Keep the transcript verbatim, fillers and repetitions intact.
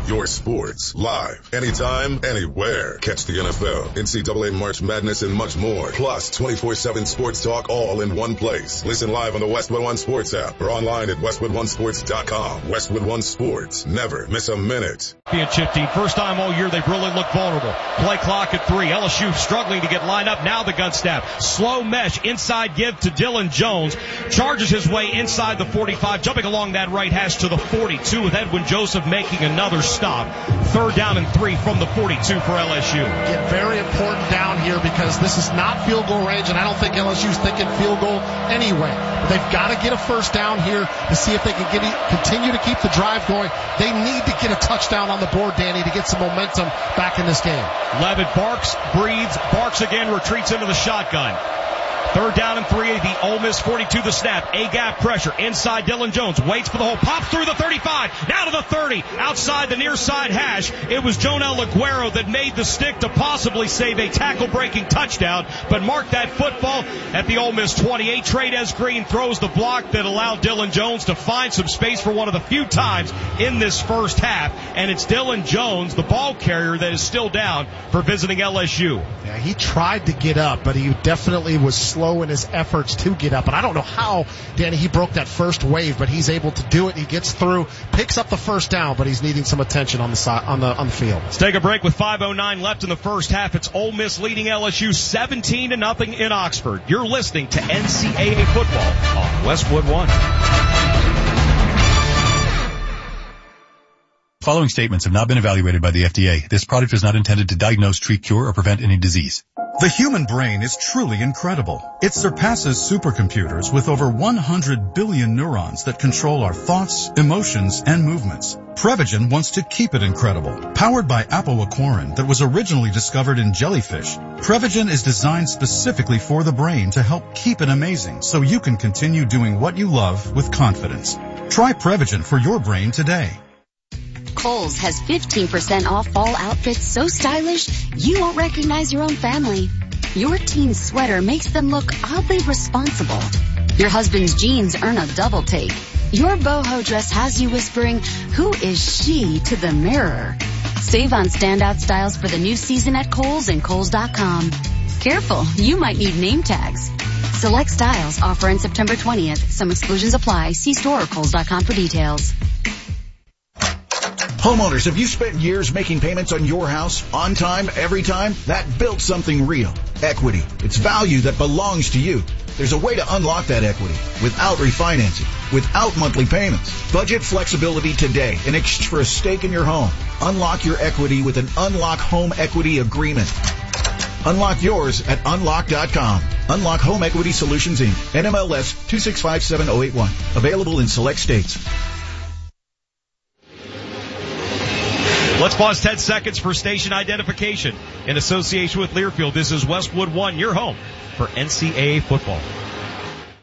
your sports, live, anytime, anywhere. Catch the N F L, N C double A March Madness, and much more. Plus, twenty-four seven sports talk all in one place. Listen live on the Westwood One Sports app or online at westwood one sports dot com. Westwood One Sports. Never miss a minute. Championship team. First time all year they've really looked vulnerable. Play clock at three. L S U struggling to get lined up. Now the gun snap. Slow mesh. Inside give to Dylan Jones. Charges his way inside the forty-five. Jumping along that right hash to the forty-two with Edwin Joseph making another stop. Third down and three from the forty-two for L S U. Get very important down here because this is not field goal range, and I don't think L S U's thinking field goal anyway. But they've got to get a first down here to see if they can get continue to keep the drive going. They need to get a touchdown on the board, Danny, to get some momentum back in this game. Levitt barks, breathes, barks again, retreats into the shotgun. Third down and three, the Ole Miss forty-two, the snap. A-gap pressure. Inside Dylan Jones. Waits for the hole. Pops through the thirty-five. Now to the thirty. Outside the near side hash. It was Jonel Aguero that made the stick to possibly save a tackle-breaking touchdown. But mark that football at the Ole Miss twenty-eight. Trades Green throws the block that allowed Dylan Jones to find some space for one of the few times in this first half. And it's Dylan Jones, the ball carrier, that is still down for visiting L S U. Yeah, he tried to get up, but he definitely was slow in his efforts to get up. And I don't know how, Danny, he broke that first wave, but he's able to do it. He gets through, picks up the first down, but he's needing some attention on the side, on the on the field. Let's take a break with five oh nine left in the first half. It's Ole Miss leading L S U seventeen to nothing in Oxford. You're listening to N C double A football on Westwood One. Following statements have not been evaluated by the F D A. This product is not intended to diagnose, treat, cure, or prevent any disease. The human brain is truly incredible. It surpasses supercomputers with over one hundred billion neurons that control our thoughts, emotions, and movements. Prevagen wants to keep it incredible. Powered by apoaquarin that was originally discovered in jellyfish, Prevagen is designed specifically for the brain to help keep it amazing so you can continue doing what you love with confidence. Try Prevagen for your brain today. Kohl's has fifteen percent off fall outfits so stylish you won't recognize your own family. Your teen's sweater makes them look oddly responsible. Your husband's jeans earn a double take. Your boho dress has you whispering, "Who is she?" to the mirror. Save on standout styles for the new season at Kohl's and Kohl's dot com. Careful, you might need name tags. Select styles offer on September twentieth. Some exclusions apply. See store or Kohl's dot com for details. Homeowners, have you spent years making payments on your house on time, every time? That built something real. Equity. It's value that belongs to you. There's a way to unlock that equity without refinancing, without monthly payments. Budget flexibility today in exchange for a stake in your home. Unlock your equity with an Unlock Home Equity Agreement. Unlock yours at unlock dot com. Unlock Home Equity Solutions, Incorporated. N M L S two six five seven zero eight one. Available in select states. Let's pause ten seconds for station identification. In association with Learfield, this is Westwood One, your home for N C double A football.